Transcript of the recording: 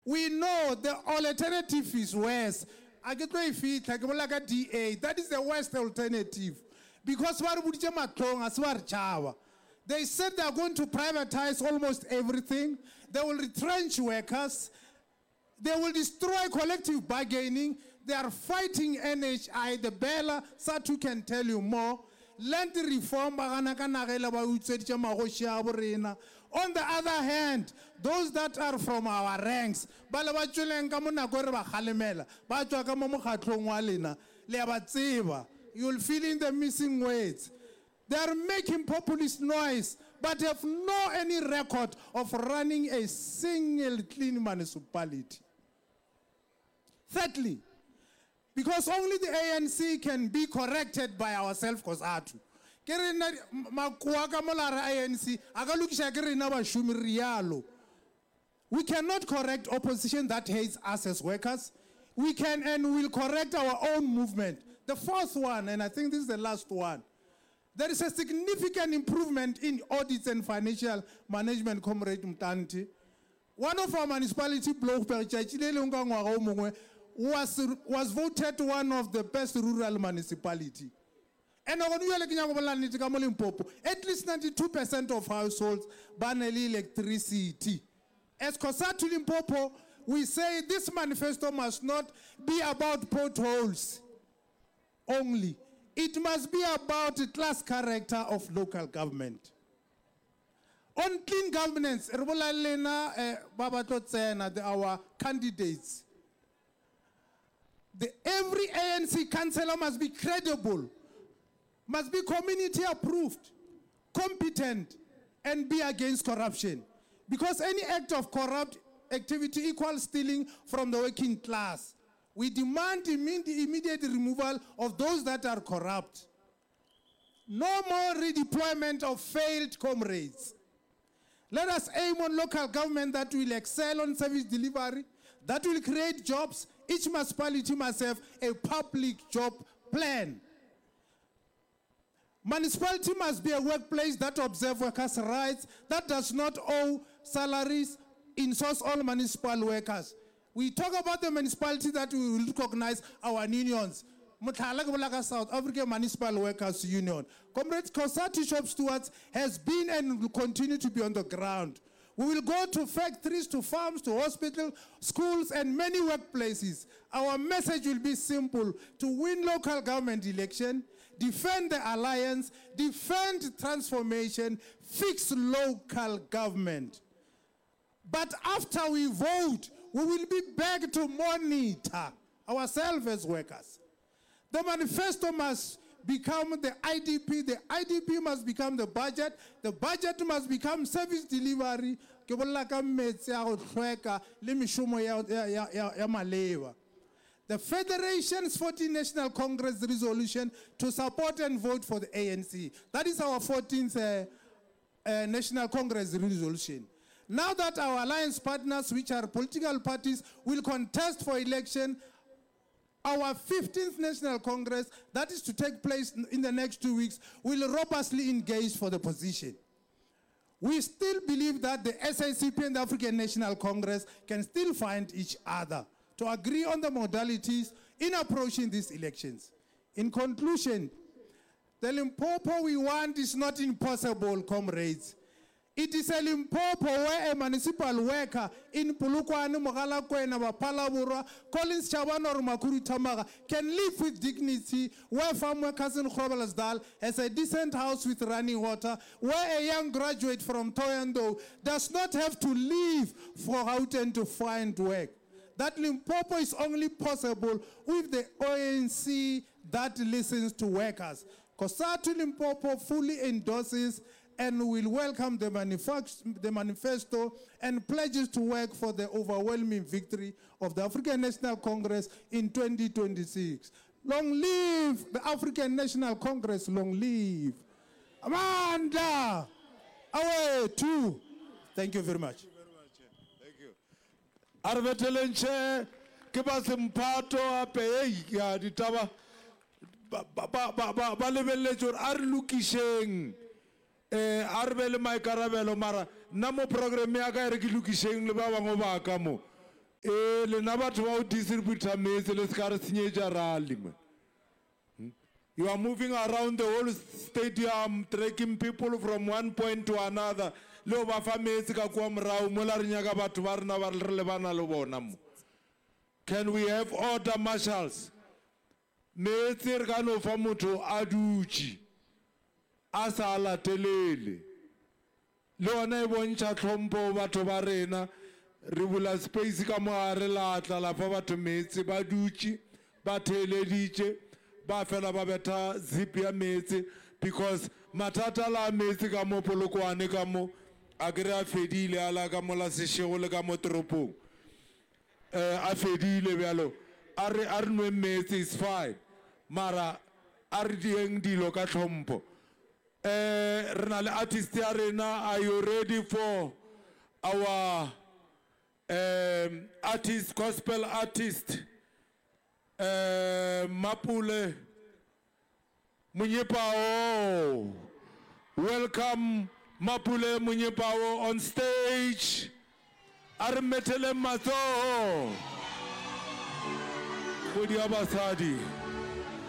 We know the alternative is worse. I get my feet like a DA. That is the worst alternative. Because they said they are going to privatize almost everything. They will retrench workers. They will destroy collective bargaining. They are fighting NHI. The Bella Satu can tell you more. Land reform. On the other hand, those that are from our ranks, you will fill in the missing words. They are making populist noise, but have no any record of running a single clean municipality. Thirdly, because only the ANC can be corrected by ourselves, Kosatu. We cannot correct opposition that hates us as workers. We can and will correct our own movement. The fourth one, and I think this is the last one, there is a significant improvement in audits and financial management, Comrade Mtanti. One of our municipality, was voted one of the best rural municipality. And at least 92% of households burn electricity. As Kosatu Limpopo, we say this manifesto must not be about potholes only. It must be about the class character of local government. On clean governance, our candidates, every ANC councillor must be credible, must be community approved, competent, and be against corruption. Because any act of corrupt activity equals stealing from the working class. We demand immediate removal of those that are corrupt. No more redeployment of failed comrades. Let us aim on local government that will excel on service delivery, that will create jobs. Each municipality must have a public job plan. Municipality must be a workplace that observes workers' rights, that does not owe salaries, in-source all municipal workers. We talk about the municipality that we will recognize our unions. South African Municipal Workers Union. Comrades, Kosatu Shop Stewards has been and will continue to be on the ground. We will go to factories, to farms, to hospitals, schools, and many workplaces. Our message will be simple: to win local government election, defend the alliance, defend transformation, fix local government. But after we vote, we will be back to monitor ourselves as workers. The manifesto must become the IDP must become the budget must become service delivery. The Federation's 14th National Congress resolution to support and vote for the ANC. That is our 14th National Congress resolution. Now that our alliance partners, which are political parties, will contest for election, our 15th National Congress, that is to take place in the next 2 weeks, will robustly engage for the position. We still believe that the SACP and the African National Congress can still find each other to agree on the modalities in approaching these elections. In conclusion, the Limpopo we want is not impossible, comrades. It is a Limpopo where a municipal worker in Polokwane, Mogalakwena, Bapalabura, Collins Chaban or Makuru Tamaga can live with dignity, where farm workers in Grobalasdal has a decent house with running water, where a young graduate from Toyando does not have to leave for Gauteng to find work. That Limpopo is only possible with the ANC that listens to workers. Kosatu Limpopo fully endorses and will welcome the manifesto and pledges to work for the overwhelming victory of the African National Congress in 2026. Long live the African National Congress, long live. Amanda, away too. Thank you very much. Thank you. Arvetelenche, Kibasimpato, Ape, Ditaba, Balebelejur, Arlukisheng. Arbele mai karabelo mara namo programme aga re ki lukiseng le ba bangwe ba ka mo lena batho ba o distributor metse le ska re senyetša rally man. You are moving around the whole stadium, tracking people from one point to another. Leo ba fa metse ka kwa morao mola re nyaka batho ba rena ba re le bana le bona mo. Can we have order, marshals? Metse re ka no fa motho a dutše a sa latelele. Le ona e bontšha tlhompho batho ba rena re bula space ka mogare la tla la fa batho metse ba dutše ba theeleditše ba fela ba betha zip ya metse because mathata la metse ka mo polokwane ka mo a kry a fedile a la ka mo la sešego le ka mo toropong a fedile bjalo a re nwe metse is fine mara a re dieng dilo ka tlhompho re na le artist ya rena. Are you ready for our artist, gospel artist Mapule Munyepao? Welcome Mapule Munyepao on stage. Armetele Mato Kudi Abasadi.